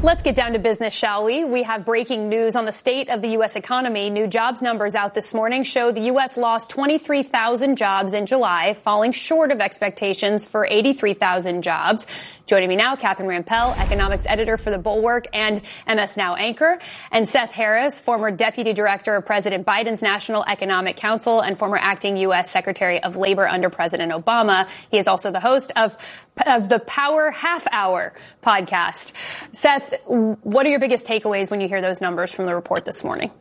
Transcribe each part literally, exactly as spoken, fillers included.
Let's get down to business, shall we? We have breaking news on the state of the U S economy. New jobs numbers out this morning show the U S lost twenty-three thousand jobs in July, falling short of expectations for eighty-three thousand jobs. Joining me now, Catherine Rampell, economics editor for The Bulwark and M S Now anchor, and Seth Harris, former deputy director of President Biden's National Economic Council and former acting U S Secretary of Labor under President Obama. He is also the host of of the Power Half Hour podcast. Seth, what are your biggest takeaways when you hear those numbers from the report this morning?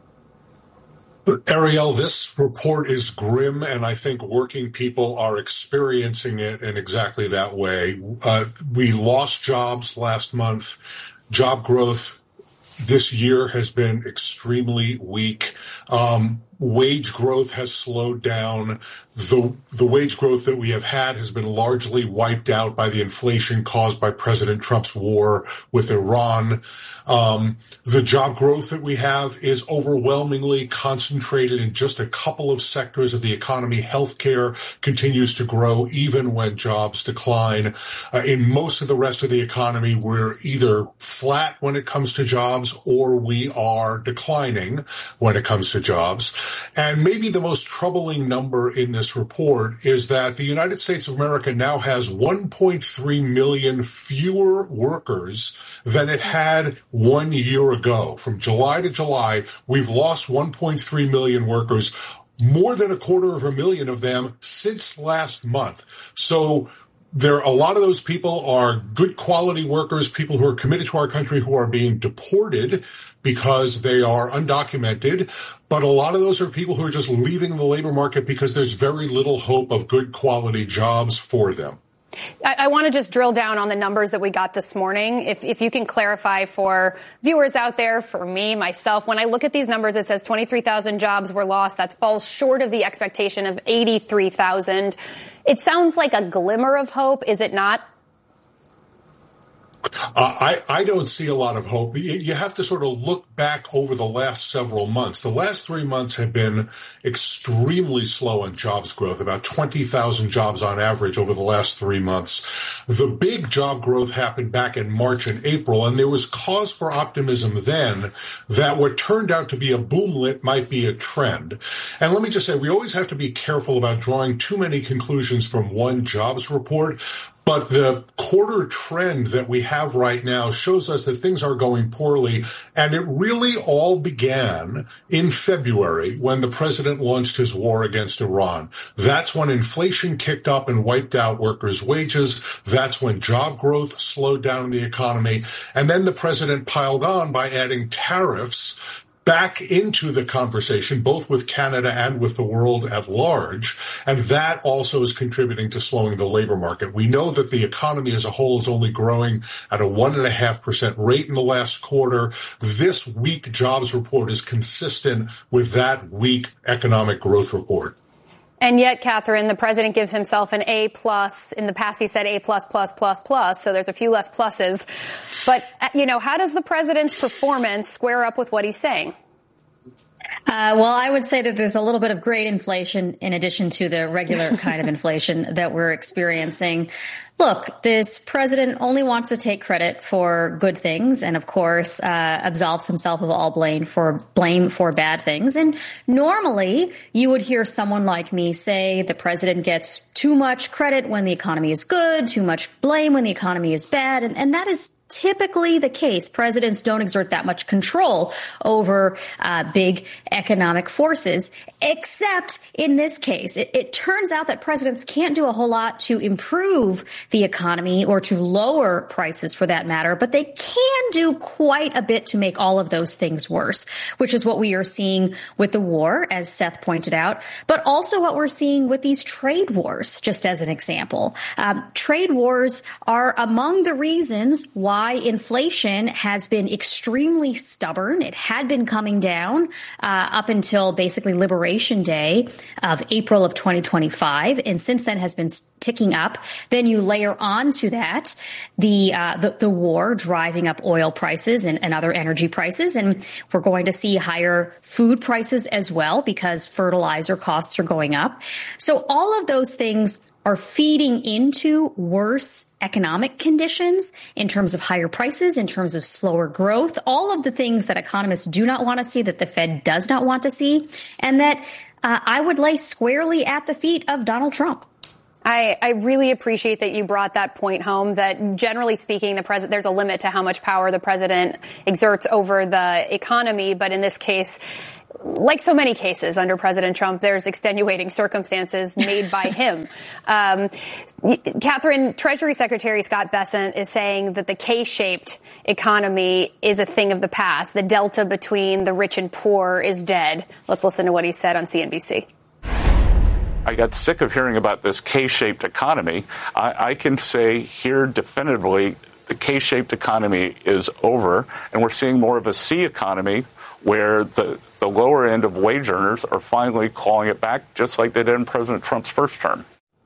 Ariel, this report is grim, and I think working people are experiencing it in exactly that way. Uh, we lost jobs last month. Job growth this year has been extremely weak. Um, wage growth has slowed down. The, the wage growth that we have had has been largely wiped out by the inflation caused by President Trump's war with Iran. Um, the job growth that we have is overwhelmingly concentrated in just a couple of sectors of the economy. Healthcare continues to grow even when jobs decline. Uh, in most of the rest of the economy, we're either flat when it comes to jobs or we are declining when it comes to jobs. And maybe the most troubling number in this report is that the United States of America now has one point three million fewer workers than it had one year ago. From July to July, we've lost one point three million workers, more than a quarter of a million of them since last month. So there, a lot of those people are good quality workers, people who are committed to our country who are being deported because they are undocumented. But a lot of those are people who are just leaving the labor market because there's very little hope of good quality jobs for them. I, I want to just drill down on the numbers that we got this morning. If, if you can clarify for viewers out there, for me, myself, when I look at these numbers, it says twenty-three thousand jobs were lost. That falls short of the expectation of eighty-three thousand. It sounds like a glimmer of hope, is it not? Uh, I, I don't see a lot of hope. You have to sort of look back over the last several months. The last three months have been extremely slow in jobs growth, about twenty thousand jobs on average over the last three months. The big job growth happened back in March and April, and there was cause for optimism then that what turned out to be a boomlet might be a trend. And let me just say, we always have to be careful about drawing too many conclusions from one jobs report. But the quarter trend that we have right now shows us that things are going poorly. And it really all began in February when the president launched his war against Iran. That's when inflation kicked up and wiped out workers' wages. That's when job growth slowed down in the economy. And then the president piled on by adding tariffs back into the conversation, both with Canada and with the world at large. And that also is contributing to slowing the labor market. We know that the economy as a whole is only growing at a one and a half percent rate in the last quarter. This weak jobs report is consistent with that weak economic growth report. And yet, Catherine, the president gives himself an A plus. In the past, he said A plus, plus, plus, plus. So there's a few less pluses. But, you know, how does the president's performance square up with what he's saying? Uh, well, I would say that there's a little bit of great inflation in addition to the regular kind of inflation that we're experiencing. Look, this president only wants to take credit for good things and, of course, uh, absolves himself of all blame for blame for bad things. And normally you would hear someone like me say the president gets too much credit when the economy is good, too much blame when the economy is bad. And, and that is typically the case. Presidents don't exert that much control over uh, big economic forces, except in this case. It, it turns out that presidents can't do a whole lot to improve the economy or to lower prices for that matter, but they can do quite a bit to make all of those things worse, which is what we are seeing with the war, as Seth pointed out, but also what we're seeing with these trade wars, just as an example. Um, trade wars are among the reasons why Why inflation has been extremely stubborn. It had been coming down uh, up until basically Liberation Day of April of twenty twenty-five, and since then has been ticking up. Then you layer onto that the uh, the, the war driving up oil prices and, and other energy prices, and we're going to see higher food prices as well because fertilizer costs are going up. So all of those things are feeding into worse economic conditions in terms of higher prices, in terms of slower growth, all of the things that economists do not want to see, that the Fed does not want to see, and that uh, I would lay squarely at the feet of Donald Trump. I, I really appreciate that you brought that point home, that generally speaking, the president, there's a limit to how much power the president exerts over the economy. But in this case, like so many cases under President Trump, there's extenuating circumstances made by him. Um, Catherine, Treasury Secretary Scott Bessent is saying that the K-shaped economy is a thing of the past. The delta between the rich and poor is dead. Let's listen to what he said on C N B C. I got sick of hearing about this K-shaped economy. I, I can say here definitively the K-shaped economy is over, and we're seeing more of a C economy where the, the lower end of wage earners are finally calling it back, just like they did in President Trump's first term.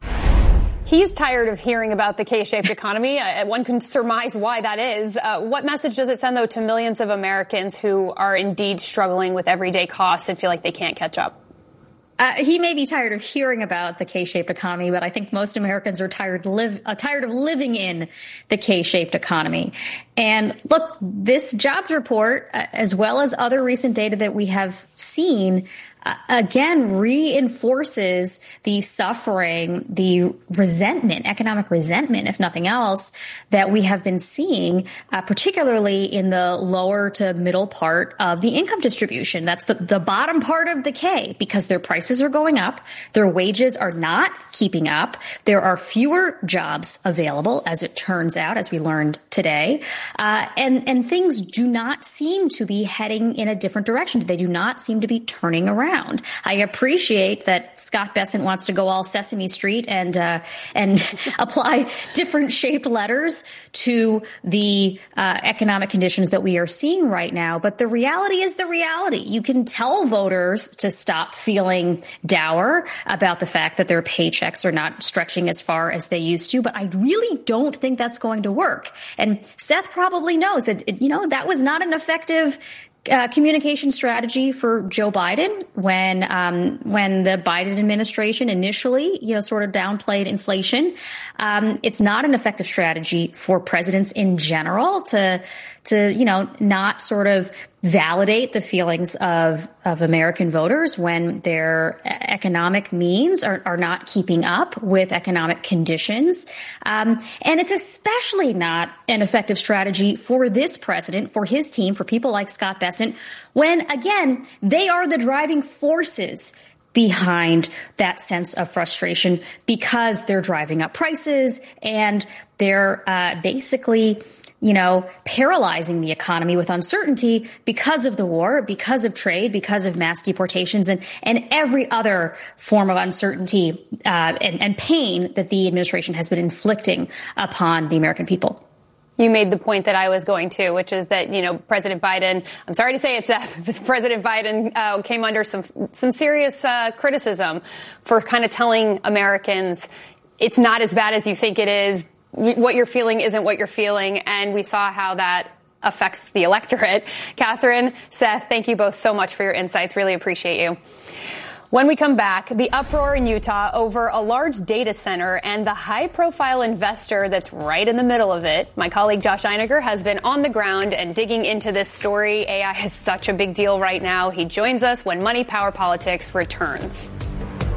He's tired of hearing about the K-shaped economy. Uh, one can surmise why that is. Uh, what message does it send, though, to millions of Americans who are indeed struggling with everyday costs and feel like they can't catch up? Uh, he may be tired of hearing about the K-shaped economy, but I think most Americans are tired live uh, tired of living in the K-shaped economy. And look, this jobs report, uh, as well as other recent data that we have seen, uh, again reinforces the suffering, the resentment, economic resentment, if nothing else, that we have been seeing, uh, particularly in the lower to middle part of the income distribution. That's the, the bottom part of the K, because their prices are going up, their wages are not keeping up, there are fewer jobs available, as it turns out, as we learned today, uh, and, and things do not seem to be heading in a different direction. They do not seem to be turning around. I appreciate that Scott Bessent wants to go all Sesame Street and uh, and apply different shaped letters to the uh, economic conditions that we are seeing right now. But the reality is the reality. You can tell voters to stop feeling dour about the fact that their paychecks are not stretching as far as they used to. But I really don't think that's going to work. And Seth probably knows that, you know, that was not an effective Uh, communication strategy for Joe Biden when um, when the Biden administration initially, you know, sort of downplayed inflation. Um, it's not an effective strategy for presidents in general to to you know not sort of validate the feelings of of American voters when their economic means are, are not keeping up with economic conditions. Um, and it's especially not an effective strategy for this president, for his team, for people like Scott Bessent, when, again, they are the driving forces behind that sense of frustration because they're driving up prices and they're uh, basically you know, paralyzing the economy with uncertainty because of the war, because of trade, because of mass deportations, and, and every other form of uncertainty uh, and, and pain that the administration has been inflicting upon the American people. You made the point that I was going to, which is that, you know, President Biden, I'm sorry to say it, Seth, President Biden uh, came under some some serious uh, criticism for kind of telling Americans it's not as bad as you think it is. What you're feeling isn't what you're feeling. And we saw how that affects the electorate. Catherine, Seth, thank you both so much for your insights. Really appreciate you. When we come back, the uproar in Utah over a large data center and the high-profile investor that's right in the middle of it. My colleague Josh Einiger has been on the ground and digging into this story. A I is such a big deal right now. He joins us when Money, Power, Politics returns.